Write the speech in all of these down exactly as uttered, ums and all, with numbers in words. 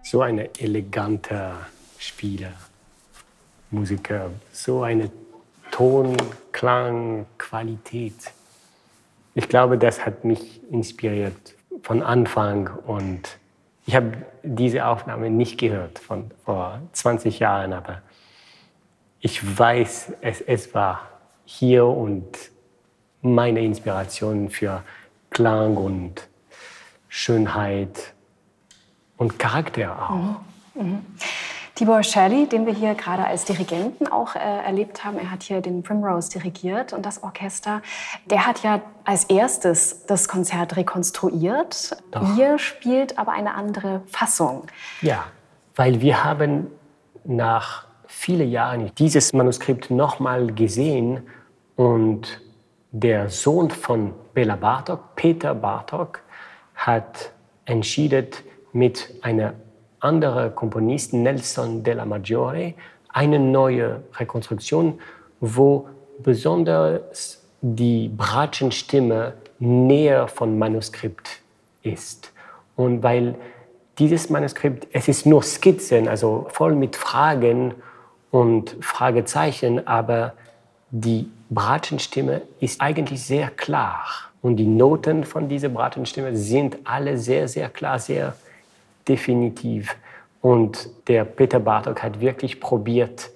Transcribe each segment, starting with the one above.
so eine elegante Spieler, Musiker, so eine Ton, Klang, Qualität. Ich glaube, das hat mich inspiriert von Anfang und ich habe diese Aufnahme nicht gehört von vor zwanzig Jahren, aber ich weiß, es, es war hier und meine Inspiration für Klang und Schönheit und Charakter auch. Mhm. Mhm. Tibor Shirley, den wir hier gerade als Dirigenten auch äh, erlebt haben, er hat hier den Primrose dirigiert und das Orchester, der hat ja als erstes das Konzert rekonstruiert. Doch. Ihr spielt aber eine andere Fassung. Ja, weil wir haben nach vielen Jahren dieses Manuskript nochmal gesehen und der Sohn von Bela Bartok, Peter Bartok, hat entschieden, mit einer anderen Komponisten, Nelson Della Maggiore, eine neue Rekonstruktion, wo besonders die Bratschenstimme näher vom Manuskript ist. Und weil dieses Manuskript, es ist nur Skizzen, also voll mit Fragen und Fragezeichen, aber die Bratschenstimme ist eigentlich sehr klar. Und die Noten von dieser Bratschenstimme sind alle sehr, sehr klar, sehr definitiv. Und der Peter Bartok hat wirklich probiert,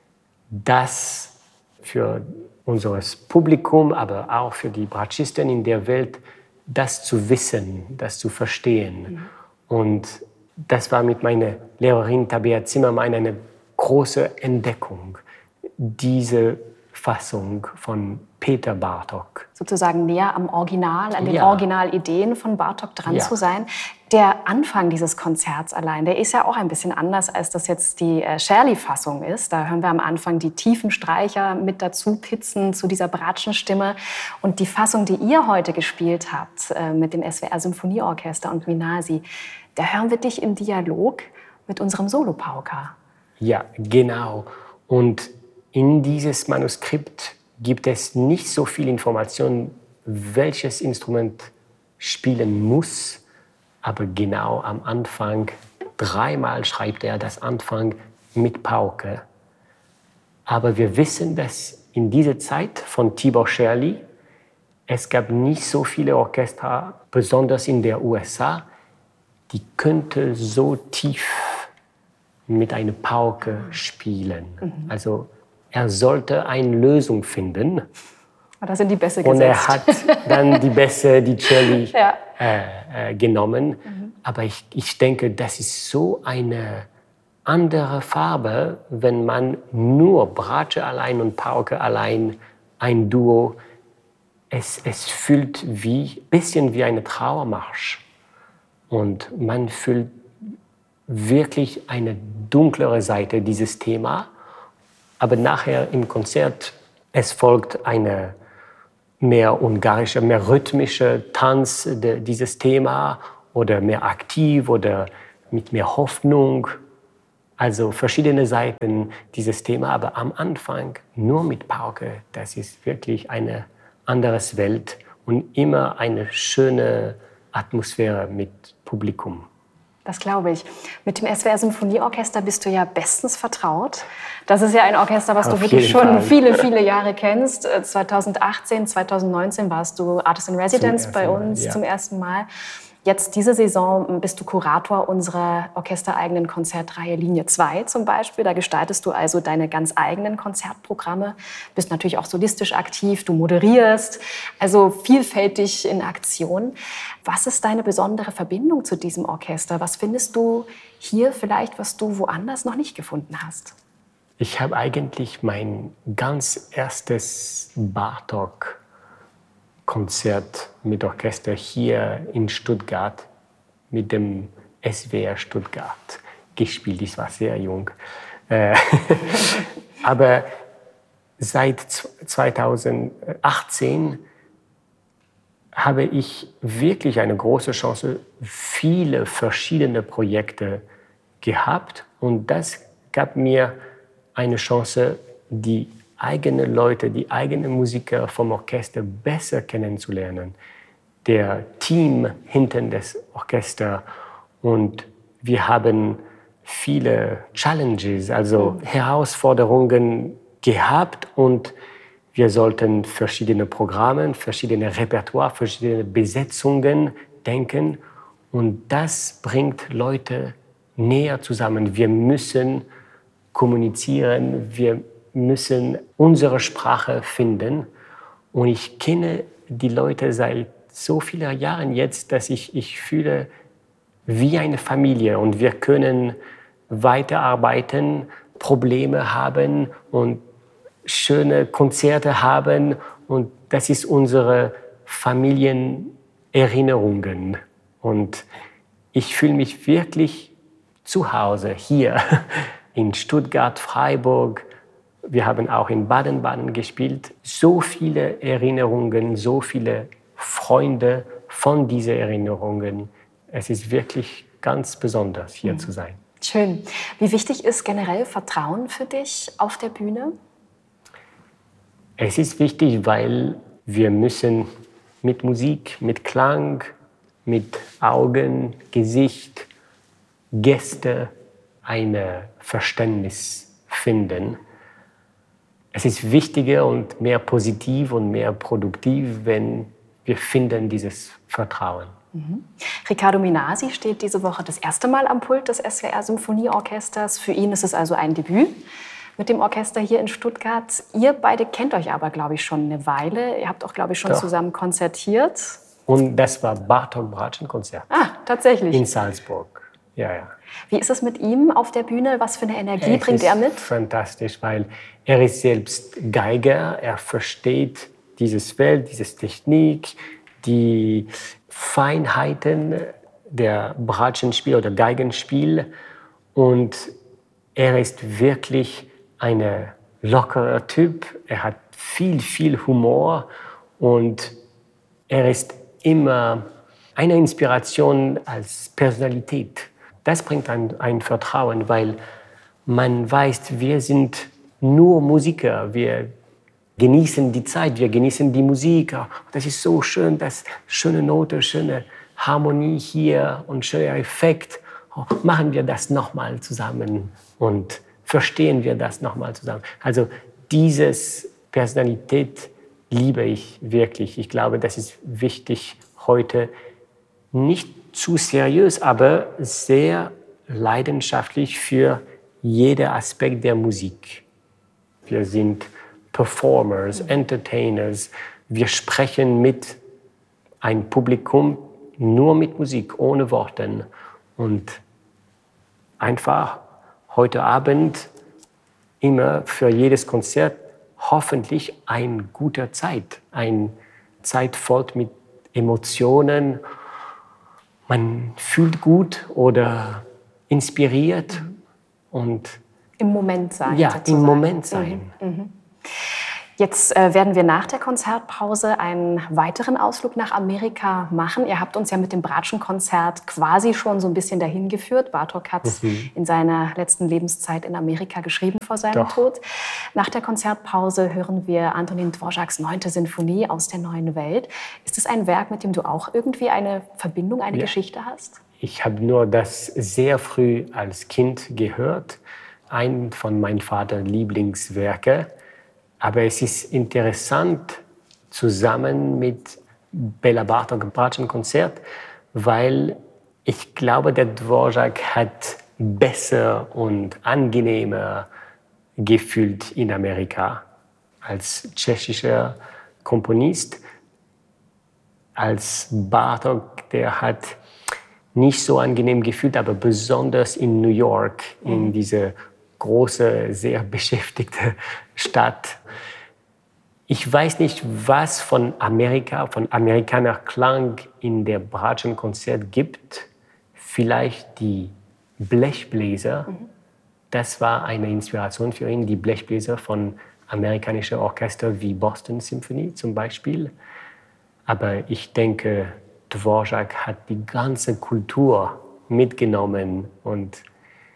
das für unser Publikum, aber auch für die Bratschisten in der Welt, das zu wissen, das zu verstehen. Mhm. Und das war mit meiner Lehrerin Tabea Zimmermann eine große Entdeckung, diese Fassung von Peter Bartok. Sozusagen näher am Original, an den Ja. Originalideen von Bartok dran Ja. zu sein. Der Anfang dieses Konzerts allein, der ist ja auch ein bisschen anders, als das jetzt die äh, Shirley-Fassung ist. Da hören wir am Anfang die tiefen Streicher mit dazu pitzen zu dieser Bratschenstimme. Und die Fassung, die ihr heute gespielt habt äh, mit dem S W R-Symphonieorchester und Minasi, da hören wir dich im Dialog mit unserem Solopauker. Ja, genau. Und in dieses Manuskript gibt es nicht so viel Information, welches Instrument spielen muss. Aber genau am Anfang, dreimal schreibt er das Anfang mit Pauke. Aber wir wissen, dass in dieser Zeit von Tibor Shirley es gab nicht so viele Orchester, besonders in der U S A, die könnte so tief mit einer Pauke spielen. Mhm. Also er sollte eine Lösung finden. Da sind die Bässe gesetzt. Und er hat dann die Bässe, die Shirley, ja. äh, äh, genommen. Mhm. Aber ich, ich denke, das ist so eine andere Farbe, wenn man nur Bratsche allein und Pauke allein, ein Duo, es, es fühlt wie bisschen wie eine Trauermarsch. Und man fühlt wirklich eine dunklere Seite dieses Thema. Aber nachher im Konzert, es folgt eine mehr ungarische, mehr rhythmische Tanz, de, dieses Thema oder mehr aktiv oder mit mehr Hoffnung. Also verschiedene Seiten dieses Thema, aber am Anfang nur mit Pauke. Das ist wirklich eine andere Welt und immer eine schöne Atmosphäre mit Publikum. Das glaube ich. Mit dem S W R-Symphonieorchester bist du ja bestens vertraut. Das ist ja ein Orchester, was Auf du wirklich schon Fall. viele, viele Jahre kennst. zweitausendachtzehn, zweitausendneunzehn warst du Artist in Residence bei uns Mal, ja. zum ersten Mal. Jetzt diese Saison bist du Kurator unserer orchestereigenen Konzertreihe Linie zwei zum Beispiel. Da gestaltest du also deine ganz eigenen Konzertprogramme, bist natürlich auch solistisch aktiv, du moderierst, also vielfältig in Aktion. Was ist deine besondere Verbindung zu diesem Orchester? Was findest du hier vielleicht, was du woanders noch nicht gefunden hast? Ich habe eigentlich mein ganz erstes Bartok Konzert mit Orchester hier in Stuttgart mit dem S W R Stuttgart gespielt. Ich war sehr jung. Aber seit zweitausendachtzehn habe ich wirklich eine große Chance, viele verschiedene Projekte gehabt. Und das gab mir eine Chance, die eigenen Leute, die eigenen Musiker vom Orchester besser kennenzulernen. Der Team hinter das Orchester und wir haben viele Challenges, also mhm. Herausforderungen gehabt und wir sollten verschiedene Programme, verschiedene Repertoire, verschiedene Besetzungen denken und das bringt Leute näher zusammen. Wir müssen kommunizieren, wir müssen unsere Sprache finden und ich kenne die Leute seit so vielen Jahren jetzt, dass ich, ich fühle wie eine Familie und wir können weiterarbeiten, Probleme haben und schöne Konzerte haben und das ist unsere Familienerinnerungen und ich fühle mich wirklich zu Hause hier in Stuttgart, Freiburg. Wir haben auch in Baden-Baden gespielt. So viele Erinnerungen, so viele Freunde von diesen Erinnerungen. Es ist wirklich ganz besonders, hier mhm. zu sein. Schön. Wie wichtig ist generell Vertrauen für dich auf der Bühne? Es ist wichtig, weil wir müssen mit Musik, mit Klang, mit Augen, Gesicht, Gäste ein Verständnis finden. Es ist wichtiger und mehr positiv und mehr produktiv, wenn wir finden dieses Vertrauen. Mhm. Riccardo Minasi steht diese Woche das erste Mal am Pult des S W R-Symphonieorchesters. Für ihn ist es also ein Debüt mit dem Orchester hier in Stuttgart. Ihr beide kennt euch aber, glaube ich, schon eine Weile. Ihr habt auch, glaube ich, schon Doch. zusammen konzertiert. Und das war Bartók-Bratsche-Konzert. Ah, tatsächlich. In Salzburg. Ja, ja. Wie ist es mit ihm auf der Bühne? Was für eine Energie es bringt er mit? Fantastisch, weil er ist selbst Geiger. Er versteht dieses Feld, diese Technik, die Feinheiten der Bratschenspiel oder Geigenspiel. Und er ist wirklich ein lockerer Typ. Er hat viel, viel Humor und er ist immer eine Inspiration als Personalität. Das bringt ein, ein Vertrauen, weil man weiß, wir sind nur Musiker. Wir genießen die Zeit, wir genießen die Musik. Das ist so schön, das schöne Note, schöne Harmonie hier und schöner Effekt. Machen wir das nochmal zusammen und verstehen wir das nochmal zusammen. Also diese Personalität liebe ich wirklich. Ich glaube, das ist wichtig heute. Nicht zu seriös, aber sehr leidenschaftlich für jeden Aspekt der Musik. Wir sind Performers, Entertainers. Wir sprechen mit einem Publikum nur mit Musik, ohne Worten. Und einfach heute Abend immer für jedes Konzert hoffentlich eine gute Zeit. Eine Zeit voll mit Emotionen. Man fühlt gut oder inspiriert. Und im Moment sein. Ja, sozusagen. im Moment sein. Mhm. Mhm. Jetzt äh, werden wir nach der Konzertpause einen weiteren Ausflug nach Amerika machen. Ihr habt uns ja mit dem Bratschen-Konzert quasi schon so ein bisschen dahin geführt. Bartók hat mhm. in seiner letzten Lebenszeit in Amerika geschrieben vor seinem Doch. Tod. Nach der Konzertpause hören wir Antonín Dvořáks neunte Sinfonie aus der neuen Welt. Ist es ein Werk, mit dem du auch irgendwie eine Verbindung, eine ja. Geschichte hast? Ich habe nur das sehr früh als Kind gehört. Ein von meinem Vaters Lieblingswerke. Aber es ist interessant, zusammen mit Béla Bartók Bratschen-Konzert, weil ich glaube, der Dvořák hat besser und angenehmer gefühlt in Amerika als tschechischer Komponist. Als Bartók, der hat nicht so angenehm gefühlt, aber besonders in New York, in diese große, sehr beschäftigte Stadt. Ich weiß nicht, was von Amerika, von Amerikaner Klang in der Bratschen-Konzert gibt. Vielleicht die Blechbläser. Mhm. Das war eine Inspiration für ihn, die Blechbläser von amerikanischen Orchestern wie Boston Symphony zum Beispiel. Aber ich denke, Dvořák hat die ganze Kultur mitgenommen und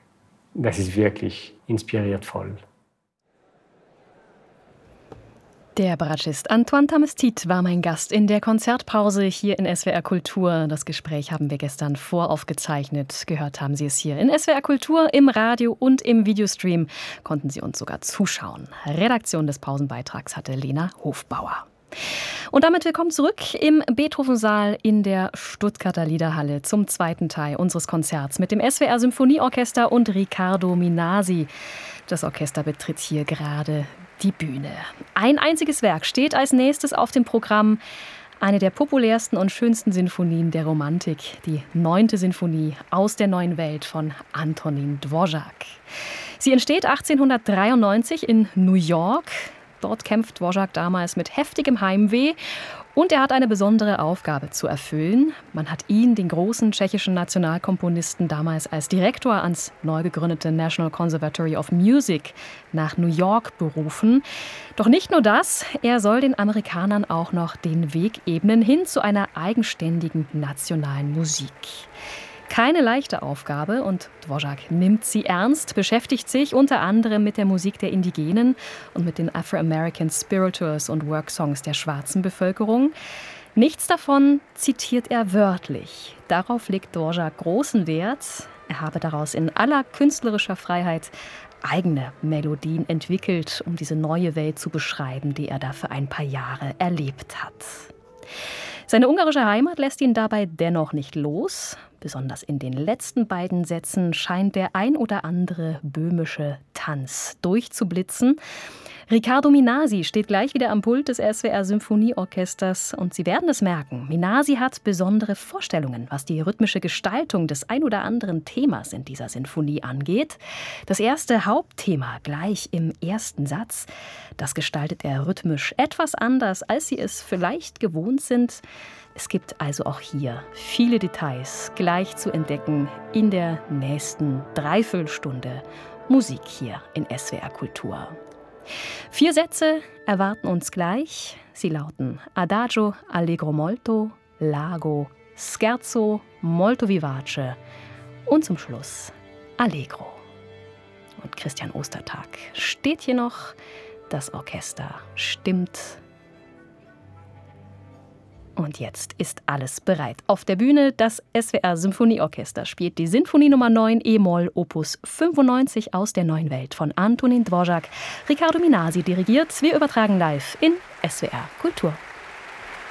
das ist wirklich inspirierend voll. Der Bratschist Antoine Tamestit war mein Gast in der Konzertpause hier in S W R Kultur. Das Gespräch haben wir gestern voraufgezeichnet. Gehört haben Sie es hier in S W R Kultur, im Radio und im Videostream. Konnten Sie uns sogar zuschauen. Redaktion des Pausenbeitrags hatte Lena Hofbauer. Und damit willkommen zurück im Beethoven-Saal in der Stuttgarter Liederhalle zum zweiten Teil unseres Konzerts mit dem S W R Symphonieorchester und Riccardo Minasi. Das Orchester betritt hier gerade die Bühne. Ein einziges Werk steht als nächstes auf dem Programm. Eine der populärsten und schönsten Sinfonien der Romantik, die neunte Sinfonie aus der neuen Welt von Antonín Dvořák. Sie entsteht achtzehnhundertdreiundneunzig in New York. Dort kämpft Dvořák damals mit heftigem Heimweh und er hat eine besondere Aufgabe zu erfüllen. Man hat ihn, den großen tschechischen Nationalkomponisten, damals als Direktor ans neu gegründete National Conservatory of Music nach New York berufen. Doch nicht nur das, er soll den Amerikanern auch noch den Weg ebnen hin zu einer eigenständigen nationalen Musik. Keine leichte Aufgabe und Dvořák nimmt sie ernst, beschäftigt sich unter anderem mit der Musik der Indigenen und mit den Afro-American Spirituals und Worksongs der schwarzen Bevölkerung. Nichts davon zitiert er wörtlich. Darauf legt Dvořák großen Wert. Er habe daraus in aller künstlerischer Freiheit eigene Melodien entwickelt, um diese neue Welt zu beschreiben, die er da für ein paar Jahre erlebt hat. Seine ungarische Heimat lässt ihn dabei dennoch nicht los. Besonders in den letzten beiden Sätzen scheint der ein oder andere böhmische Tanz durchzublitzen. Riccardo Minasi steht gleich wieder am Pult des S W R Symphonieorchesters und Sie werden es merken, Minasi hat besondere Vorstellungen, was die rhythmische Gestaltung des ein oder anderen Themas in dieser Sinfonie angeht. Das erste Hauptthema gleich im ersten Satz, das gestaltet er rhythmisch etwas anders, als Sie es vielleicht gewohnt sind. Es gibt also auch hier viele Details gleich zu entdecken in der nächsten Dreiviertelstunde Musik hier in S W R Kultur. Vier Sätze erwarten uns gleich. Sie lauten Adagio, Allegro molto, Largo, Scherzo, molto vivace und zum Schluss Allegro. Und Christian Ostertag steht hier noch. Das Orchester stimmt. Und jetzt ist alles bereit. Auf der Bühne das S W R Symphonieorchester spielt die Sinfonie Nummer neun E-Moll Opus fünfundneunzig aus der neuen Welt von Antonín Dvořák. Riccardo Minasi dirigiert. Wir übertragen live in S W R Kultur.